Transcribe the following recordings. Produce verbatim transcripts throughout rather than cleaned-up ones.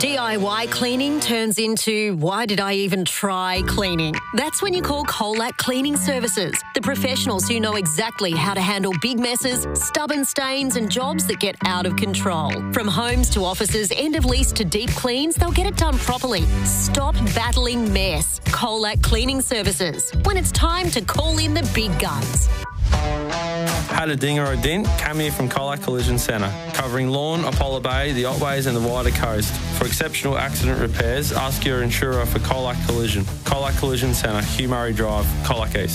D I Y cleaning turns into, why did I even try cleaning? That's when you call Colac Cleaning Services, the professionals who know exactly how to handle big messes, stubborn stains and jobs that get out of control. From homes to offices, end of lease to deep cleans, they'll get it done properly. Stop battling mess. Colac Cleaning Services. When it's time to call in the big guns. Had a ding or a dent? Come here from Colac Collision Centre, covering Lawn, Apollo Bay, the Otways and the wider coast. For exceptional accident repairs, ask your insurer for Colac Collision. Colac Collision Centre, Hugh Murray Drive, Colac East.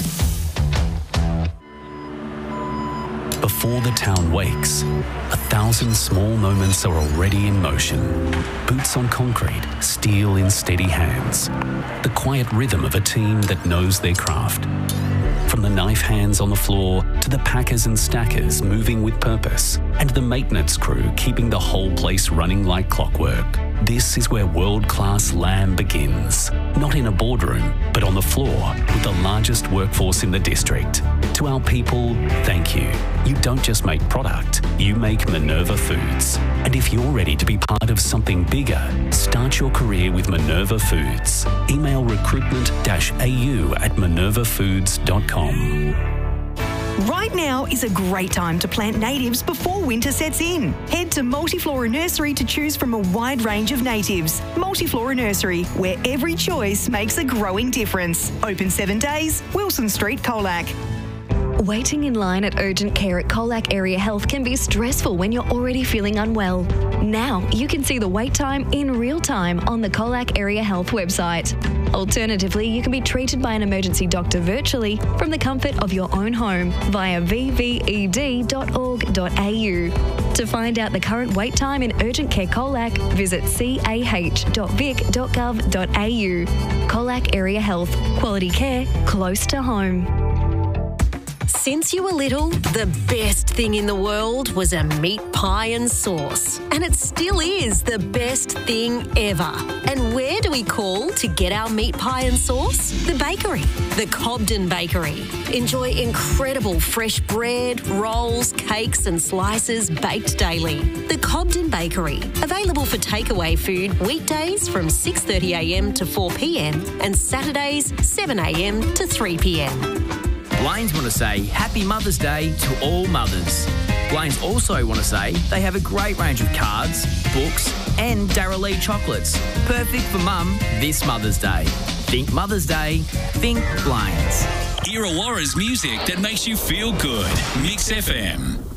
Before the town wakes, a thousand small moments are already in motion. Boots on concrete, steel in steady hands. The quiet rhythm of a team that knows their craft. From the knife hands on the floor to the packers and stackers moving with purpose, and the maintenance crew keeping the whole place running like clockwork. This is where world-class lamb begins. Not in a boardroom, but on the floor with the largest workforce in the district. To our people, thank you. You don't just make product, you make Minerva Foods. And if you're ready to be part of something bigger, start your career with Minerva Foods. Email recruitment dash A U at minerva foods dot com. Right now is a great time to plant natives before winter sets in. Head to Multiflora Nursery to choose from a wide range of natives. Multiflora Nursery, where every choice makes a growing difference. Open seven days, Wilson Street, Colac. Waiting in line at urgent care at Colac Area Health can be stressful when you're already feeling unwell. Now you can see the wait time in real time on the Colac Area Health website. Alternatively, you can be treated by an emergency doctor virtually from the comfort of your own home via v v e d dot org dot a u. To find out the current wait time in urgent care Colac, visit c a h dot vic dot gov dot a u. Colac Area Health. Quality care close to home. Since you were little, the best thing in the world was a meat pie and sauce. And it still is the best thing ever. And where do we call to get our meat pie and sauce? The bakery, the Cobden Bakery. Enjoy incredible fresh bread, rolls, cakes and slices baked daily. The Cobden Bakery, available for takeaway food weekdays from six thirty a m to four p m and Saturdays seven a m to three p m. Blaine's want to say Happy Mother's Day to all mothers. Blaine's also want to say they have a great range of cards, books and Dara Lee chocolates. Perfect for mum this Mother's Day. Think Mother's Day, think Blaine's. Illawarra's music that makes you feel good. Mix F M.